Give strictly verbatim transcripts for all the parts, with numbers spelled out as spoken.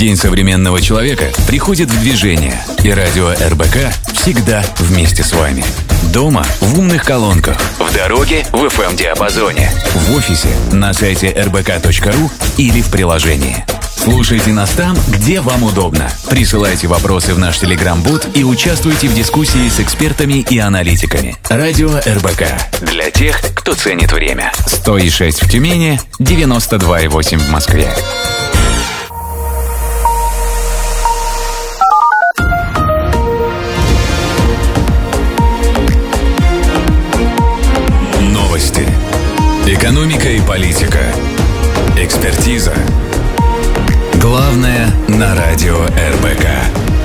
День современного человека приходит в движение, и радио эр бэ ка всегда вместе с вами. Дома в умных колонках, в дороге в эф эм-диапазоне, в офисе на сайте эр бэ ка точка ру или в приложении. Слушайте нас там, где вам удобно. Присылайте вопросы в наш телеграм-бот и участвуйте в дискуссии с экспертами и аналитиками. Радио эр бэ ка. Для тех, кто ценит время. сто и шесть в Тюмени, девяносто два и восемь в Москве. Новости. Экономика и политика. Экспертиза. Главное на радио эр бэ ка.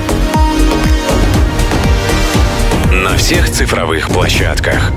На всех цифровых площадках.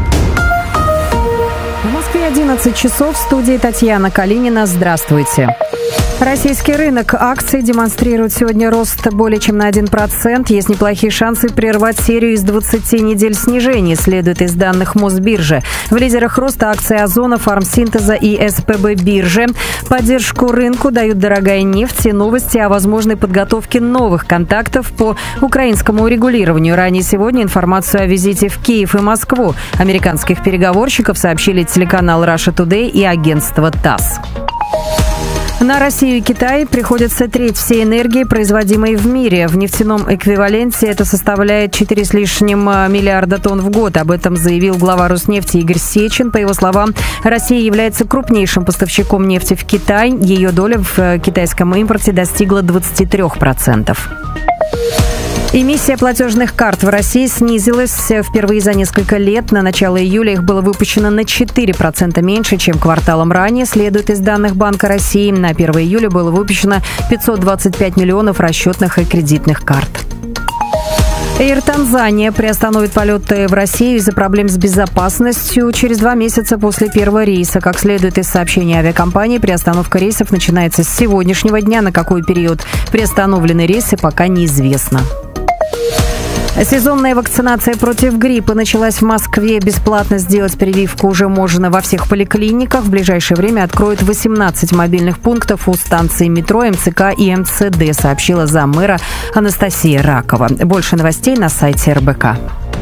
В Москве одиннадцать часов. В студии Татьяна Калинина. Здравствуйте. Российский рынок акций демонстрирует сегодня рост более чем на один процент. Есть неплохие шансы прервать серию из двадцати недель снижений, следует из данных Мосбиржи. В лидерах роста акции Озона, Фармсинтеза и эс пэ бэ биржи. Поддержку рынку дают дорогая нефть и новости о возможной подготовке новых контактов по украинскому урегулированию. Ранее сегодня информацию о визите в Киев и Москву американских переговорщиков сообщили телеканал Russia Today и агентство тасс. На Россию и Китай приходится треть всей энергии, производимой в мире. В нефтяном эквиваленте это составляет четыре с лишним миллиарда тонн в год. Об этом заявил глава Роснефти Игорь Сечин. По его словам, Россия является крупнейшим поставщиком нефти в Китай. Ее доля в китайском импорте достигла двадцати трёх процентов. Эмиссия платежных карт в России снизилась впервые за несколько лет. На начало июля их было выпущено на четыре процента меньше, чем кварталом ранее, следует из данных Банка России. На первое июля было выпущено пятьсот двадцать пять миллионов расчетных и кредитных карт. Air Tanzania приостановит полеты в Россию из-за проблем с безопасностью через два месяца после первого рейса. Как следует из сообщения авиакомпании, приостановка рейсов начинается с сегодняшнего дня. На какой период приостановлены рейсы, пока неизвестно. Сезонная вакцинация против гриппа началась в Москве. Бесплатно сделать прививку уже можно во всех поликлиниках. В ближайшее время откроют восемнадцать мобильных пунктов у станций метро, эм цэ ка и эм цэ дэ, сообщила заммэра Анастасия Ракова. Больше новостей на сайте эр бэ ка.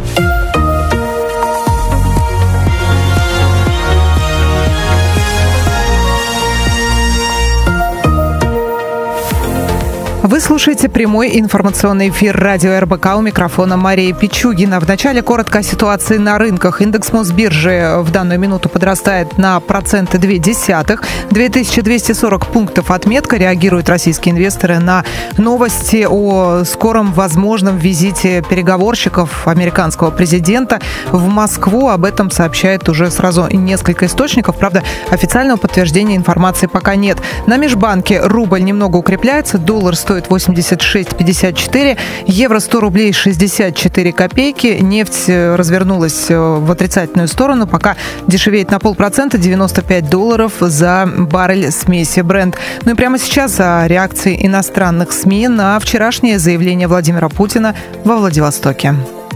Вы слушаете прямой информационный эфир радио эр бэ ка. У микрофона Мария Пичугина. В начале коротко о ситуации на рынках. Индекс Мосбиржи в данную минуту подрастает на проценты две десятых. две тысячи двести сорок пунктов отметка. Реагируют российские инвесторы на новости о скором возможном визите переговорщиков американского президента в Москву. Об этом сообщает уже сразу несколько источников. Правда, официального подтверждения информации пока нет. На межбанке рубль немного укрепляется. Доллар стоит восемьдесят шесть пятьдесят четыре, евро сто рублей шестьдесят четыре копейки. Нефть развернулась в отрицательную сторону, пока дешевеет на полпроцента, девяносто пять долларов за баррель смеси Brent. Ну и прямо сейчас о реакции иностранных СМИ на вчерашнее заявление Владимира Путина во Владивостоке.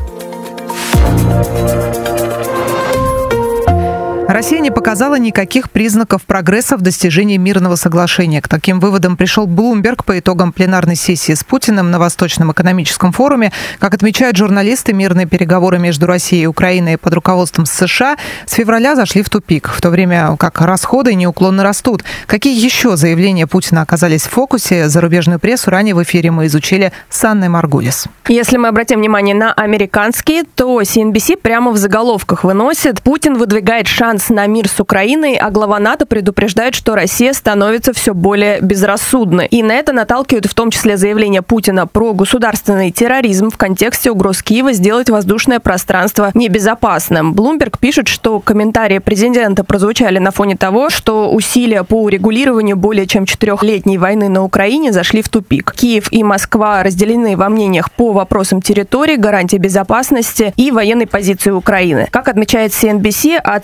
Россия не показала никаких признаков прогресса в достижении мирного соглашения. К таким выводам пришел Bloomberg по итогам пленарной сессии с Путиным на Восточном экономическом форуме. Как отмечают журналисты, мирные переговоры между Россией и Украиной под руководством США с февраля зашли в тупик, в то время как расходы неуклонно растут. Какие еще заявления Путина оказались в фокусе? Зарубежную прессу ранее в эфире мы изучили с Анной Маргулис. Если мы обратим внимание на американские, то си эн би си прямо в заголовках выносит: Путин выдвигает шанс на мир с Украиной, а глава НАТО предупреждает, что Россия становится все более безрассудной. И на это наталкивают в том числе заявление Путина про государственный терроризм в контексте угроз Киева сделать воздушное пространство небезопасным. Bloomberg пишет, что комментарии президента прозвучали на фоне того, что усилия по урегулированию более чем четырехлетней войны на Украине зашли в тупик. Киев и Москва разделены во мнениях по вопросам территории, гарантии безопасности и военной позиции Украины. Как отмечает си эн би си, оценка Путина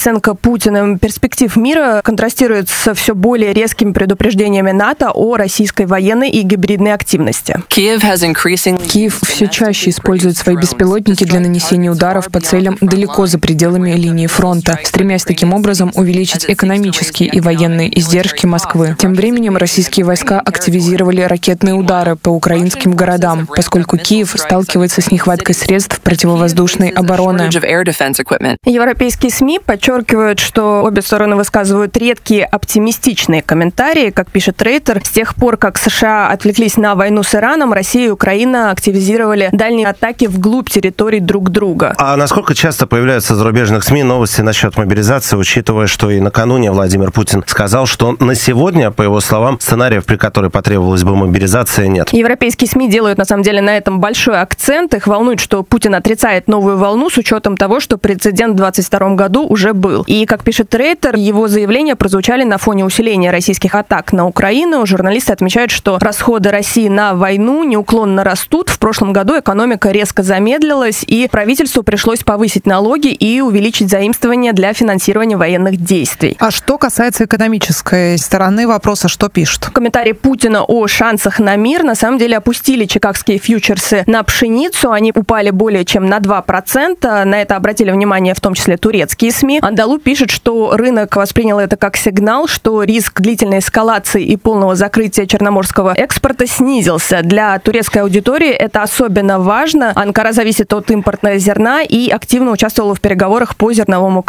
Путиным перспектив мира контрастирует с все более резкими предупреждениями НАТО о российской военной и гибридной активности. Киев все чаще использует свои беспилотники для нанесения ударов по целям далеко за пределами линии фронта, стремясь таким образом увеличить экономические и военные издержки Москвы. Тем временем российские войска активизировали ракетные удары по украинским городам, поскольку Киев сталкивается с нехваткой средств противовоздушной обороны. Европейские СМИ подчеркивают, что обе стороны высказывают редкие оптимистичные комментарии. Как пишет Рейтер, с тех пор, как США отвлеклись на войну с Ираном, Россия и Украина активизировали дальние атаки вглубь территорий друг друга. А насколько часто появляются в зарубежных СМИ новости насчет мобилизации, учитывая, что и накануне Владимир Путин сказал, что на сегодня, по его словам, сценариев, при которой потребовалась бы мобилизация, нет? Европейские СМИ делают, на самом деле, на этом большой акцент. Их волнует, что Путин отрицает новую волну с учетом того, что прецедент в двадцать втором году уже был. И, как пишет Рейтер, его заявления прозвучали на фоне усиления российских атак на Украину. Журналисты отмечают, что расходы России на войну неуклонно растут. В прошлом году экономика резко замедлилась, и правительству пришлось повысить налоги и увеличить заимствования для финансирования военных действий. А что касается экономической стороны вопроса, что пишут? Комментарии Путина о шансах на мир на самом деле опустили чикагские фьючерсы на пшеницу. Они упали более чем на два процента. На это обратили внимание в том числе турецкие СМИ. Андалу пишет, что рынок воспринял это как сигнал, что риск длительной эскалации и полного закрытия черноморского экспорта снизился. Для турецкой аудитории это особенно важно. Анкара зависит от импортного зерна и активно участвовала в переговорах по зерновому